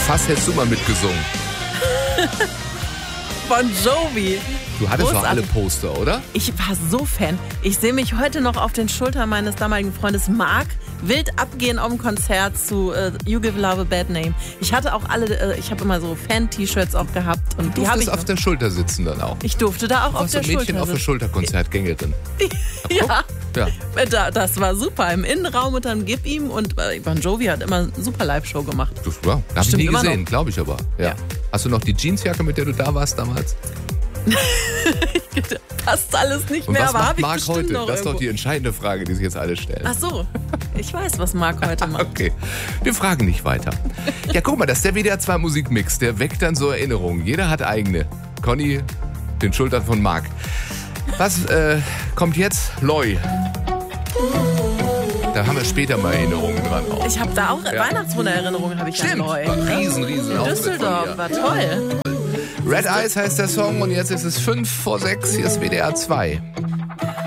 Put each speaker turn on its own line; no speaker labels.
Fast hättest du mal mitgesungen.
Bon Jovi.
Du hattest doch
Großartig.
alle Poster, oder?
Ich war so Fan. Ich sehe mich heute noch auf den Schultern meines damaligen Freundes Mark wild abgehen auf dem Konzert zu You Give Love a Bad Name. Ich hatte auch alle, ich habe immer so Fan-T-Shirts auch gehabt. Und
Du
die habe
durftest
ich
auf der Schulter sitzen dann auch.
Ich durfte da auch
Du
auf
warst
der
so ein Mädchen
Schulter
auf der
sitzen.
Schulterkonzertgängerin.
Ja,
Ja.
das war super. Im Innenraum und dann Gib ihm. Und Bon Jovi hat immer eine super Live-Show gemacht.
Das war, hab ich
Stimmt
nie
immer
gesehen,
noch.
glaube ich aber. Ja.
Ja.
Hast du noch die Jeansjacke, mit der du da warst damals?
Passt alles nicht
Und
mehr,
was
aber
macht
habe ich
Marc
bestimmt
heute?
noch
Das ist doch
irgendwo.
die entscheidende Frage, die sich jetzt alle stellen.
Ach so, ich weiß, was Marc heute macht.
Okay, wir fragen nicht weiter. Ja, guck mal, das ist der WDR 2 Musikmix. Der weckt dann so Erinnerungen. Jeder hat eigene. Conny, den Schultern von Marc. Was kommt jetzt? Loi. Da haben wir später mal Erinnerungen dran auch.
Ich habe da auch Weihnachtswundererinnerungen, habe ich an Loi.
Riesen
In
Auftritt
Düsseldorf,
von
war toll.
dir. Red Eyes heißt der Song und jetzt ist es 5 vor 6. Hier ist WDR 2.